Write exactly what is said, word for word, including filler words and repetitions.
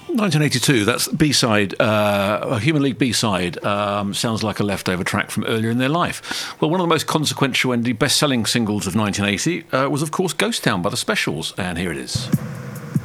nineteen eighty-two, that's B-side, uh, a Human League B-side. Um, sounds like a leftover track from earlier in their life. Well, one of the most consequential and best-selling singles of nineteen eighty uh, was, of course, Ghost Town by the Specials, and here it is.